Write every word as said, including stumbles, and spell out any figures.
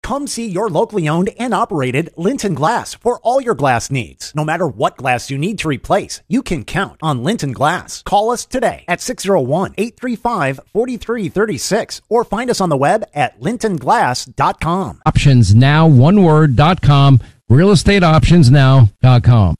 Come see your locally owned and operated Linton Glass for all your glass needs. No matter what glass you need to replace, you can count on Linton Glass. Call us today at six oh one, eight three five, four three three six or find us on the web at linton glass dot com. Options Now, one word, dot com, real estate options now dot com.